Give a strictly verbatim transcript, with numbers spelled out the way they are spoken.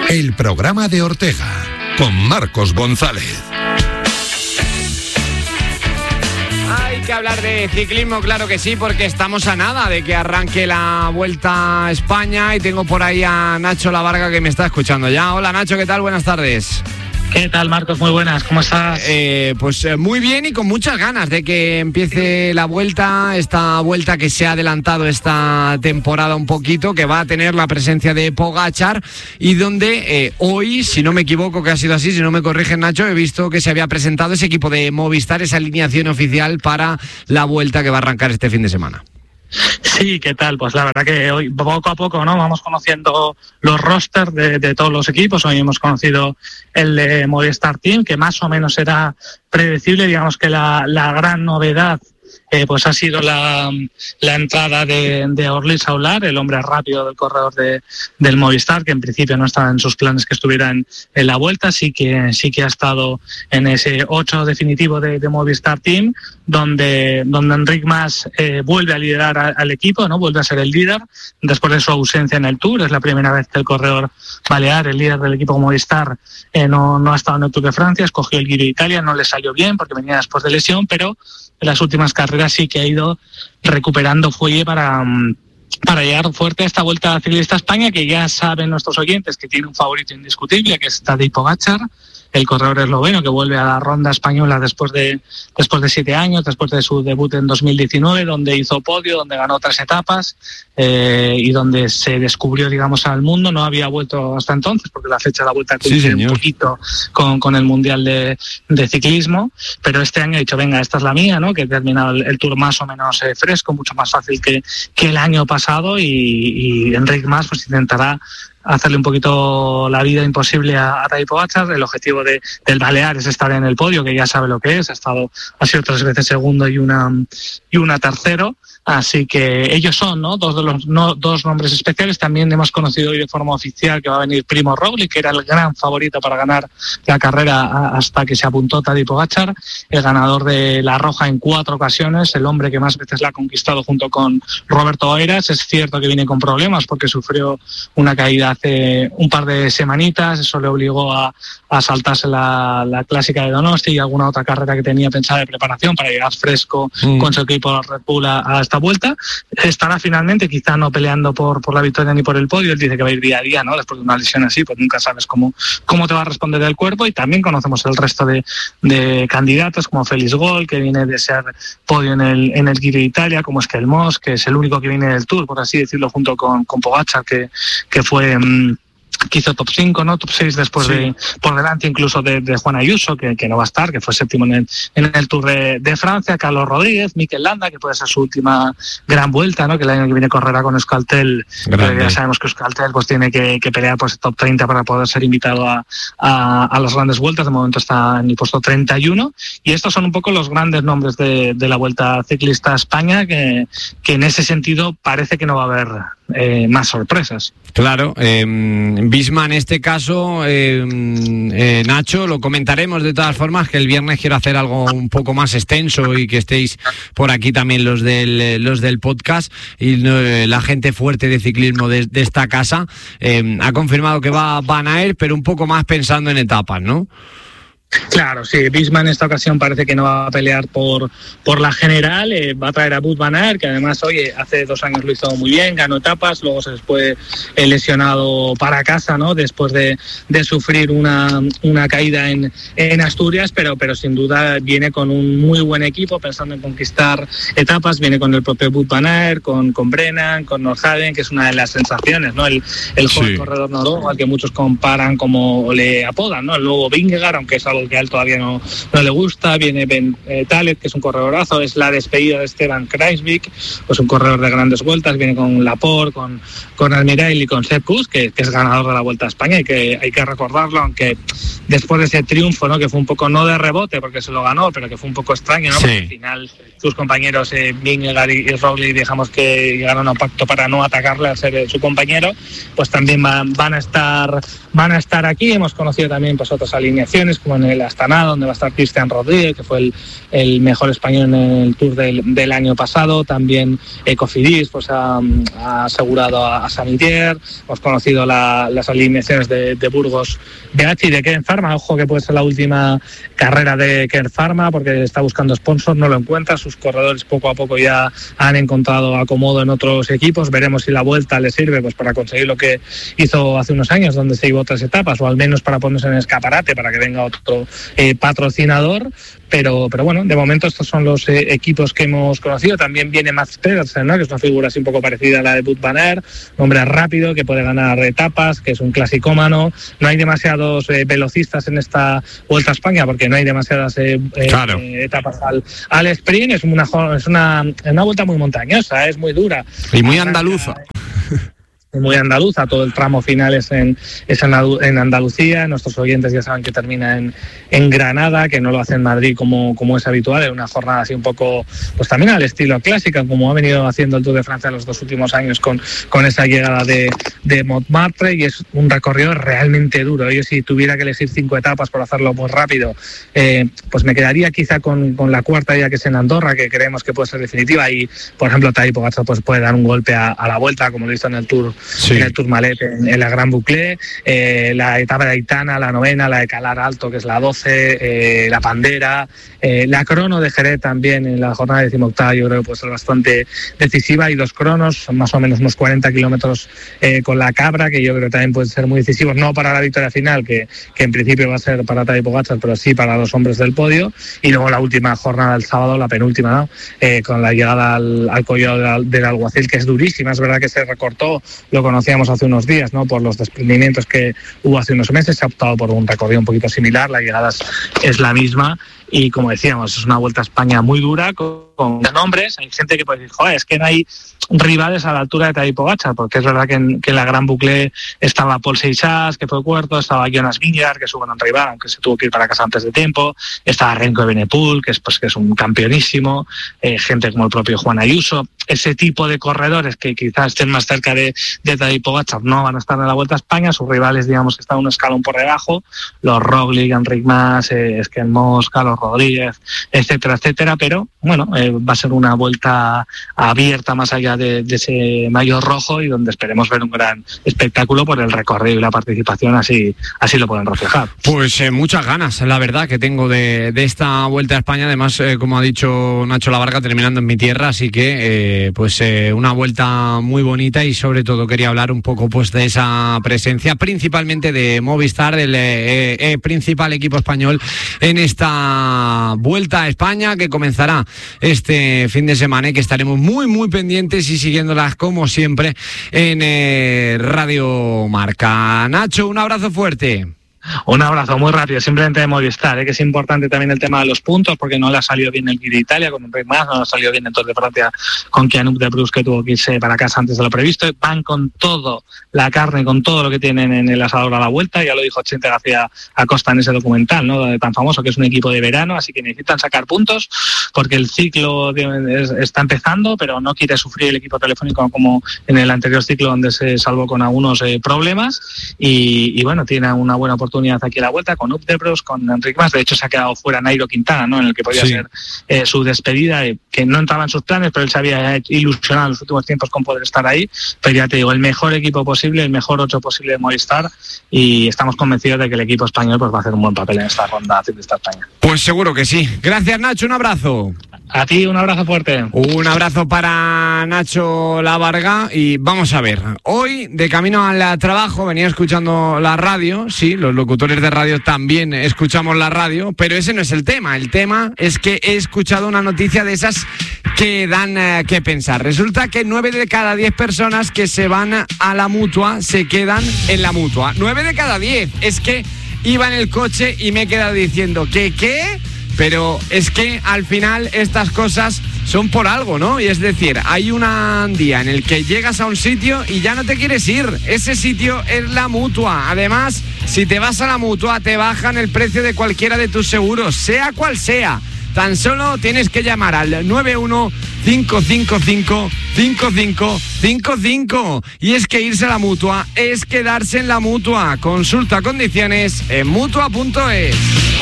El programa de Ortega, con Marcos González. Hay que hablar de ciclismo, claro que sí, porque estamos a nada de que arranque la Vuelta a España y tengo por ahí a Nacho Lavarga que me está escuchando ya. Hola Nacho, ¿qué tal? Buenas tardes. ¿Qué tal, Marcos? Muy buenas, ¿cómo estás? Eh, pues eh, muy bien y con muchas ganas de que empiece la vuelta, esta vuelta que se ha adelantado esta temporada un poquito, que va a tener la presencia de Pogačar y donde eh, hoy, si no me equivoco que ha sido así, si no me corrigen Nacho, he visto que se había presentado ese equipo de Movistar, esa alineación oficial para la vuelta que va a arrancar este fin de semana. Sí, ¿qué tal? Pues la verdad que hoy poco a poco, ¿no? Vamos conociendo los rosters de, de todos los equipos. Hoy hemos conocido el de Movistar Team, que más o menos era predecible. Digamos que la, la gran novedad eh, pues ha sido la, la entrada de, de Orly Saular, el hombre rápido del corredor de, del Movistar, que en principio no estaba en sus planes que estuviera en, en la vuelta, sí que sí que ha estado en ese ocho definitivo de, de Movistar Team, donde, donde Enric Mas eh, vuelve a liderar a, al equipo, ¿no? Vuelve a ser el líder después de su ausencia en el Tour. Es la primera vez que el corredor balear, el líder del equipo Movistar, eh, no, no ha estado en el Tour de Francia, escogió el Giro de Italia, no le salió bien porque venía después de lesión, pero en las últimas carreras sí que ha ido recuperando fuelle para, para llegar fuerte a esta Vuelta Ciclista a España, que ya saben nuestros oyentes que tiene un favorito indiscutible, que es Tadej Pogačar, el corredor esloveno que vuelve a la ronda española después de después de siete años, después de su debut en dos mil diecinueve, donde hizo podio, donde ganó tres etapas eh, y donde se descubrió, digamos, al mundo. No había vuelto hasta entonces, porque la fecha de la vuelta coincide sí, un poquito con, con el Mundial de, de Ciclismo, pero este año ha dicho, venga, esta es la mía, ¿no? Que he terminado el, el Tour más o menos eh, fresco, mucho más fácil que, que el año pasado, y, y Enric Mas pues intentará hacerle un poquito la vida imposible a, a Tadej Pogačar. El objetivo de, del Balear es estar en el podio, que ya sabe lo que es, ha estado, ha sido tres veces segundo y una y una tercero. Así que ellos son, ¿no? Dos de los no, dos nombres especiales. También hemos conocido hoy de forma oficial que va a venir Primo Roglic, que era el gran favorito para ganar la carrera hasta que se apuntó Tadej Pogačar, el ganador de la Roja en cuatro ocasiones, el hombre que más veces la ha conquistado junto con Roberto Oeiras. Es cierto que viene con problemas porque sufrió una caída hace un par de semanitas, eso le obligó a, a saltarse la, la clásica de Donosti y alguna otra carrera que tenía pensada de preparación para llegar fresco mm. con su equipo Red Bull a, a esta vuelta. Estará finalmente, quizá no peleando por, por la victoria ni por el podio. Él dice que va a ir día a día, ¿no? Después de una lesión así, pues nunca sabes cómo, cómo te va a responder el cuerpo. Y también conocemos el resto de, de candidatos, como Félix Gol, que viene de ser podio en el, en el Giro de Italia, como Esquelmos, que es el único que viene del Tour, por así decirlo, junto con, con Pogačar, que, que fue... Mmm, que hizo top cinco, ¿no? Top seis después sí. de, por delante incluso de, de Juan Ayuso, que, que no va a estar, que fue séptimo en el, en el Tour de, de Francia, Carlos Rodríguez, Mikel Landa, que puede ser su última gran vuelta, ¿no? Que el año que viene correrá con Euskaltel, pero ya sabemos que Euskaltel pues tiene que, que pelear pues top treinta para poder ser invitado a, a, a las grandes vueltas. De momento está en el puesto treinta y uno, y estos son un poco los grandes nombres de, de la Vuelta Ciclista a España, que, que en ese sentido parece que no va a haber eh, más sorpresas. Claro, eh, Visma en este caso, eh, eh, Nacho, lo comentaremos de todas formas, que el viernes quiero hacer algo un poco más extenso y que estéis por aquí también los del los del podcast y eh, la gente fuerte de ciclismo de, de esta casa. Eh, ha confirmado que va Van Aert, pero un poco más pensando en etapas, ¿no? Claro, sí, Visma en esta ocasión parece que no va a pelear por, por la general, eh, va a traer a Wout van Aert, que además, oye, hace dos años lo hizo muy bien, ganó etapas, luego se fue lesionado para casa, ¿no? Después de, de sufrir una, una caída en, en Asturias, pero, pero sin duda viene con un muy buen equipo, pensando en conquistar etapas, viene con el propio Wout van Aert, con, con Brennan, con Nordhagen, que es una de las sensaciones, ¿no? El, el joven sí. corredor noruego, al que muchos comparan como le apodan, ¿no? El nuevo Vingegaard, aunque es algo que a él todavía no, no le gusta. Viene Ben eh, Talet, que es un corredorazo, es la despedida de Esteban Kruijswijk, pues un corredor de grandes vueltas, viene con Laporte, con, con Almirall y con Sepp Kuss, que, que es ganador de la Vuelta a España, y que hay que recordarlo, aunque después de ese triunfo, ¿no? Que fue un poco no de rebote porque se lo ganó, pero que fue un poco extraño, ¿no? Sí. Porque al final sus compañeros eh, Vingegaard y, y Roglic, digamos que llegaron a un pacto para no atacarle, a ser eh, su compañero, pues también van, van a estar van a estar aquí. Hemos conocido también pues otras alineaciones, como en el Astana, donde va a estar Cristian Rodríguez, que fue el, el mejor español en el Tour del, del año pasado. También eh, Cofidis pues, ha, ha asegurado a, a Samitier. Hemos conocido la, las alineaciones de, de Burgos B H y de Kern Pharma. Ojo que puede ser la última carrera de Kern Pharma porque está buscando sponsor, no lo encuentra. Sus corredores poco a poco ya han encontrado acomodo en otros equipos. Veremos si la Vuelta le sirve pues para conseguir lo que hizo hace unos años, donde se llevó otras etapas, o al menos para ponerse en escaparate, para que venga otro eh, patrocinador. Pero, pero bueno, de momento estos son los eh, equipos que hemos conocido. También viene Mats Pedersen, ¿no? Que es una figura así un poco parecida a la de Wout van Aert, un hombre rápido que puede ganar etapas, que es un clasicómano. No hay demasiados eh, velocistas en esta Vuelta a España porque no hay demasiadas eh, claro. eh, etapas al, al sprint. Es una, es una, una vuelta muy montañosa, es muy dura. Y muy andaluza. Muy andaluza, todo el tramo final es en, es en Andalucía. Nuestros oyentes ya saben que termina en, en Granada, que no lo hace en Madrid como, como es habitual, es una jornada así un poco, pues también al estilo clásica, como ha venido haciendo el Tour de Francia los dos últimos años con, con esa llegada de, de Montmartre, y es un recorrido realmente duro. Yo si tuviera que elegir cinco etapas por hacerlo muy rápido, eh, pues me quedaría quizá con, con la cuarta, ya que es en Andorra, que creemos que puede ser definitiva, y por ejemplo Tadej Pogačar pues puede dar un golpe a, a la Vuelta, como lo hizo en el Tour Sí. en el Tourmalet, en, en la Gran Boucle, eh, la etapa de Aitana, la novena, la de Calar Alto, que es la doce, eh, la Pandera, eh, la crono de Jerez también en la jornada decimoctava, yo creo que puede ser bastante decisiva, y dos cronos, son más o menos unos cuarenta kilómetros eh, con la Cabra, que yo creo que también pueden ser muy decisivos, no para la victoria final, que, que en principio va a ser para Tadej Pogačar, pero sí para los hombres del podio. Y luego la última jornada del sábado, la penúltima, ¿no? eh, con la llegada al, al collado del, del Alguacil, que es durísima. Es verdad que se recortó, lo conocíamos hace unos días, ¿no? Por los desprendimientos que hubo hace unos meses. Se ha optado por un recorrido un poquito similar, la llegada es, es la misma, y como decíamos, es una Vuelta a España muy dura, con, con nombres. Hay gente que puede decir, joder, es que no hay rivales a la altura de Tadej Pogačar, porque es verdad que en, que en la Gran Boucle estaba Paul Seixas, que fue cuarto, estaba Jonas Vingegaard, que es un buen rival, aunque se tuvo que ir para casa antes de tiempo, estaba Renko Evenepoel, que es, pues, que es un campeonísimo, eh, gente como el propio Juan Ayuso. Ese tipo de corredores que quizás estén más cerca de, de Tadej Pogačar no van a estar en la Vuelta a España. Sus rivales, digamos, que están un escalón por debajo, los Roglic, Enric Mas, eh, Esquel Mos, Carlos Rodríguez, etcétera, etcétera. Pero bueno, eh, va a ser una vuelta abierta más allá de, de ese maillot rojo, y donde esperemos ver un gran espectáculo por el recorrido y la participación, así, así lo pueden reflejar. Pues eh, muchas ganas, la verdad, que tengo de, de esta Vuelta a España. Además, eh, como ha dicho Nacho Labarga, terminando en mi tierra, así que eh, pues eh, una vuelta muy bonita, y sobre todo quería hablar un poco pues de esa presencia, principalmente de Movistar, del eh, eh, principal equipo español en esta Vuelta a España, que comenzará este fin de semana, y que estaremos muy muy pendientes y siguiéndolas como siempre en eh, Radio Marca. Nacho, un abrazo fuerte. Un abrazo muy rápido, simplemente de Movistar, ¿eh? Que es importante también el tema de los puntos, porque no le ha salido bien el Giro de Italia con un Enric Mas, no le ha salido bien el Tour de Francia con Kianuk de Bruce, que tuvo que irse para casa antes de lo previsto. Van con todo la carne, con todo lo que tienen en el asador a la Vuelta. Ya lo dijo Chente García Acosta en ese documental, ¿no? Tan famoso, que es un equipo de verano, así que necesitan sacar puntos porque el ciclo de, es, está empezando, pero no quiere sufrir el equipo telefónico como en el anterior ciclo, donde se salvó con algunos eh, problemas, y, y bueno, tiene una buena oportunidad aquí a la Vuelta con Updebros, con Enric Mas. De hecho se ha quedado fuera Nairo Quintana, ¿no? En el que podía sí. ser eh, su despedida, eh, que no entraba en sus planes, pero él se había ilusionado en los últimos tiempos con poder estar ahí. Pero ya te digo, el mejor equipo posible, el mejor ocho posible de Movistar, y estamos convencidos de que el equipo español pues va a hacer un buen papel en esta ronda de esta España. Pues seguro que sí. Gracias, Nacho, un abrazo. A ti, un abrazo fuerte. Un abrazo para Nacho Labarga. Y vamos a ver, hoy de camino al trabajo venía escuchando la radio. Sí, los locutores de radio también escuchamos la radio, pero ese no es el tema. El tema es que he escuchado una noticia de esas que dan eh, que pensar. Resulta que nueve de cada diez personas que se van a la Mutua se quedan en la Mutua. nueve de cada diez. Es que iba en el coche y me he quedado diciendo que qué... Pero es que al final estas cosas son por algo, ¿no? Y es decir, hay un día en el que llegas a un sitio y ya no te quieres ir. Ese sitio es la Mutua. Además, si te vas a la Mutua, te bajan el precio de cualquiera de tus seguros, sea cual sea. Tan solo tienes que llamar al nueve uno cinco cinco cinco cinco cinco cinco cinco. Y es que irse a la Mutua es quedarse en la Mutua. Consulta condiciones en mutua punto es.